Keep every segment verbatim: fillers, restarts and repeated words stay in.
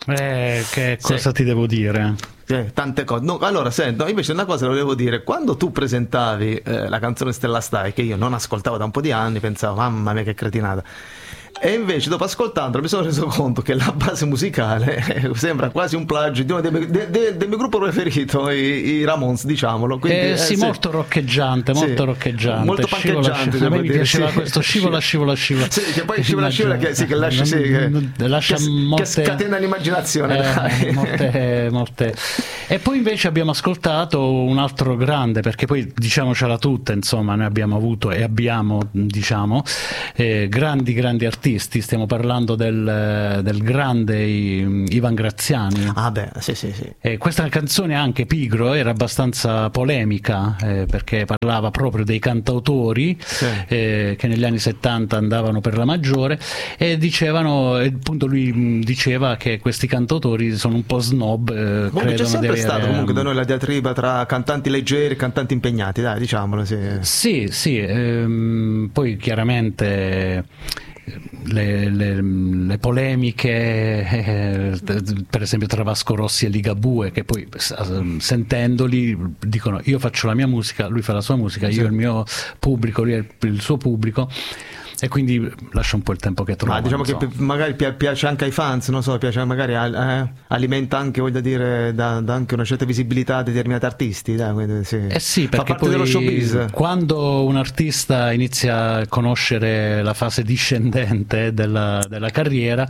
Eh, che cosa sì. ti devo dire? Eh, tante cose. No, allora, sento, invece una cosa volevo dire, quando tu presentavi eh, la canzone Stella Stai, che io non ascoltavo da un po' di anni, pensavo, mamma mia che cretinata. E invece dopo ascoltandolo mi sono reso conto che la base musicale sembra quasi un plagio di uno dei miei, de, de, del mio gruppo preferito, i, i Ramones, diciamolo. Quindi, eh, eh, sì, sì, molto roccheggiante, molto sì, roccheggiante, molto scivola, pancheggiante. scivola. A me mi dire, piaceva sì. questo scivola, scivola, scivola. Sì, che poi scivola, scivola, che, sì, che lascia, sì, che, lascia che, molte, che scatena l'immaginazione. Eh, dai. molte, molte. E poi invece abbiamo ascoltato un altro grande, perché poi diciamocela tutta, insomma, noi abbiamo avuto e abbiamo, diciamo, eh, grandi, grandi artisti. Stiamo parlando del, del grande Ivan Graziani. Ah beh, sì, sì, sì. E questa canzone, anche Pigro, era abbastanza polemica, eh, perché parlava proprio dei cantautori, sì, eh, che negli anni settanta andavano per la maggiore, e dicevano, e appunto lui diceva che questi cantautori sono un po' snob, eh, comunque c'è sempre avere, stato comunque da noi la diatriba tra cantanti leggeri e cantanti impegnati, dai, diciamolo, sì. Sì, sì, ehm, poi chiaramente Le, le, le polemiche, eh, per esempio tra Vasco Rossi e Ligabue, che poi sentendoli dicono io faccio la mia musica, lui fa la sua musica, io sì, il mio pubblico, lui il suo pubblico, e quindi lascia un po' il tempo che trova. Ma diciamo insomma, che magari piace anche ai fans, non so, piace magari eh, alimenta anche, voglio dire, da, da anche una certa visibilità a determinati artisti, dai, quindi, sì. Eh sì, perché fa parte poi dello showbiz. Quando un artista inizia a conoscere la fase discendente della, della carriera,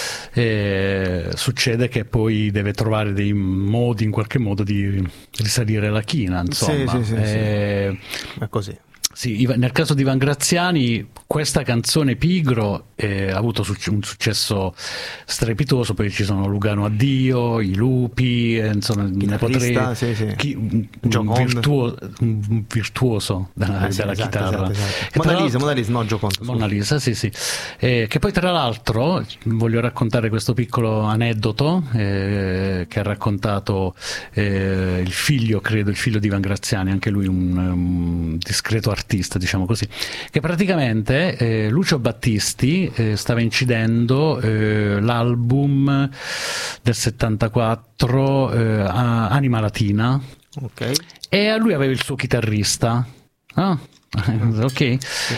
eh, succede che poi deve trovare dei modi, in qualche modo, di risalire la china, insomma. Sì, sì, sì, eh, sì. È così. Sì, nel caso di Ivan Graziani questa canzone Pigro eh, ha avuto un successo strepitoso, poi ci sono Lugano Addio, I Lupi, eh, insomma, ne potrei, sì, sì. Chi, un, un, virtuo, un virtuoso della, ah, sì, della esatto, chitarra. Esatto, esatto. Mona Lisa, Mona Lisa, no, Gioconda. Mona Lisa, sì, sì. Eh, che poi tra l'altro voglio raccontare questo piccolo aneddoto eh, che ha raccontato eh, il figlio, credo, il figlio di Ivan Graziani, anche lui un, un discreto artista, diciamo così, che praticamente eh, Lucio Battisti eh, stava incidendo eh, l'album del settantaquattro eh, Anima Latina, okay, e a lui aveva il suo chitarrista. Ah, ok.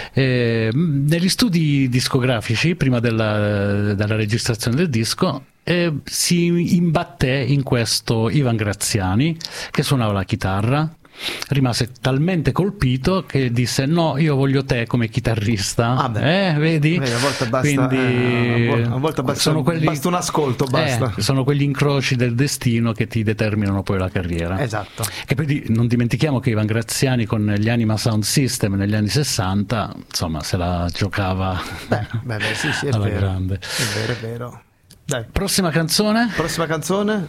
Eh, negli studi discografici, prima della, della registrazione del disco, eh, si imbatté in questo Ivan Graziani che suonava la chitarra. Rimase talmente colpito che disse no, io voglio te come chitarrista. Ah beh. Eh, vedi? Vedi, a volte basta, Quindi, eh, a volte basta, sono quelli, basta un ascolto, basta. Eh, sono quegli incroci del destino che ti determinano poi la carriera. Esatto. Che poi non dimentichiamo che Ivan Graziani con gli Anima Sound System negli anni sessanta, insomma, se la giocava beh, beh, beh, sì, sì, è alla vero. grande. È vero, è vero. Dai. Prossima canzone? Prossima canzone?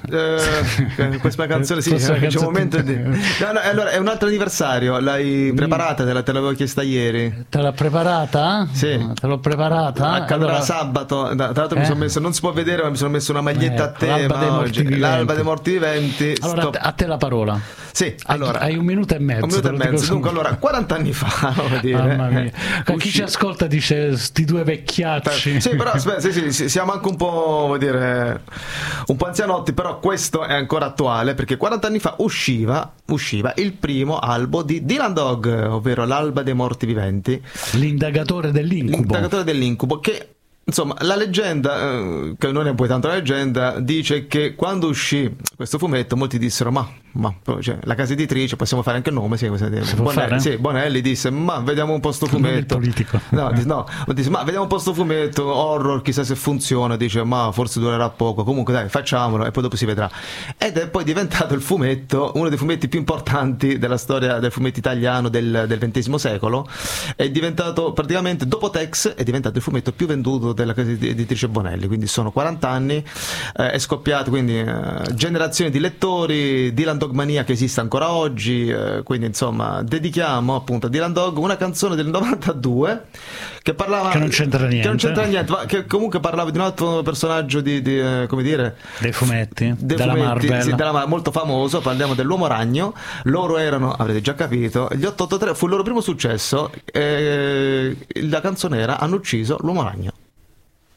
Eh, prossima canzone, sì, prossima c'è canzone. un momento di... no, no, allora, è un altro anniversario, l'hai preparata? Te, la, te l'avevo chiesta ieri. Te l'ha preparata? Sì. Te l'ho preparata? Accadrà allora... sabato, tra l'altro eh? mi sono messo, non si può vedere, ma mi sono messo una maglietta eh, a tema l'alba dei morti oggi. viventi. L'alba dei morti viventi. Allora, Stop. a te la parola. Sì, allora, hai un minuto e mezzo. Un minuto e mezzo. Dunque, allora, quaranta anni fa, vuol dire. Mamma mia. Chi Usci... ci ascolta dice sti due vecchiacci. Sì, però aspetta, sì, sì, sì, siamo anche un po', vuol dire, un po' anzianotti, però questo è ancora attuale, perché quaranta anni fa usciva, usciva il primo albo di Dylan Dog, ovvero L'alba dei morti viventi. L'indagatore dell'incubo. L'indagatore dell'incubo, che... Insomma, la leggenda, eh, che non è poi tanto la leggenda, dice che quando uscì questo fumetto molti dissero ma, ma cioè, la casa editrice, possiamo fare anche il nome, sì, si Bonelli, sì, Bonelli disse ma vediamo un po' sto fumetto, politico. no, disse, no, disse ma vediamo un po' sto fumetto horror, chissà se funziona, dice ma forse durerà poco, comunque dai facciamolo e poi dopo si vedrà, ed è poi diventato il fumetto, uno dei fumetti più importanti della storia del fumetto italiano del, del ventesimo secolo, è diventato praticamente, dopo Tex, è diventato il fumetto più venduto della casa editrice Bonelli, quindi sono quaranta anni, eh, è scoppiato, quindi eh, generazioni di lettori, Dylan Dogmania che esiste ancora oggi, eh, quindi insomma dedichiamo appunto a Dylan Dog una canzone del novantadue che parlava, che non c'entra niente, che non c'entra niente, ma che comunque parlava di un altro personaggio di, di eh, come dire, dei fumetti, dei della fumetti, Marvel, sì, della, molto famoso, parliamo dell'Uomo Ragno. Loro erano, avrete già capito, gli otto otto tre fu il loro primo successo, eh, la canzone era Hanno ucciso l'Uomo Ragno.